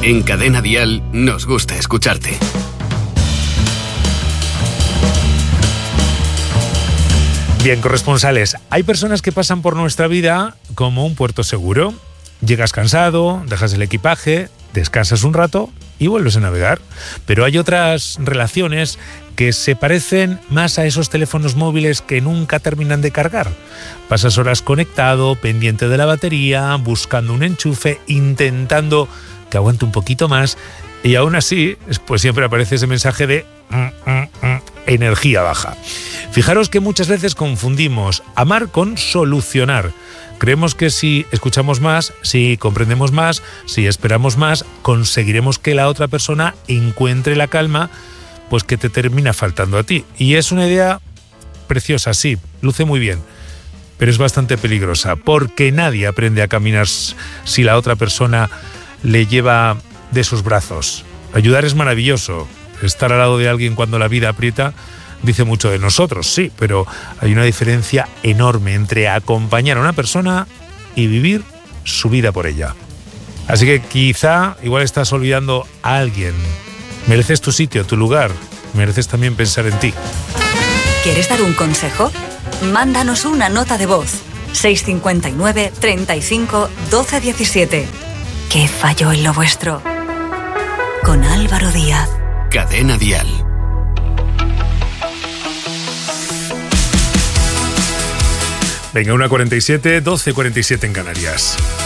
En Cadena Dial nos gusta escucharte. Bien, corresponsales, hay personas que pasan por nuestra vida como un puerto seguro. Llegas cansado, dejas el equipaje, descansas un rato y vuelves a navegar. Pero hay otras relaciones que se parecen más a esos teléfonos móviles que nunca terminan de cargar. Pasas horas conectado, pendiente de la batería, buscando un enchufe, intentando que aguante un poquito más, y aún así, pues siempre aparece ese mensaje de energía baja. Fijaros que muchas veces confundimos amar con solucionar. Creemos que si escuchamos más, si comprendemos más, si esperamos más, conseguiremos que la otra persona encuentre la calma, pues que te termina faltando a ti. Y es una idea preciosa, sí, luce muy bien, pero es bastante peligrosa, porque nadie aprende a caminar si la otra persona le lleva de sus brazos. Ayudar es maravilloso. Estar al lado de alguien cuando la vida aprieta dice mucho de nosotros, sí, pero hay una diferencia enorme entre acompañar a una persona y vivir su vida por ella. Así que quizá igual estás olvidando a alguien. Mereces tu sitio, tu lugar. Mereces también pensar en ti. ¿Quieres dar un consejo? Mándanos una nota de voz. 659 35 12 17. ¿Qué falló en lo vuestro? Con Álvaro Díaz. Cadena Dial. Venga, 1:47, 12:47 en Canarias.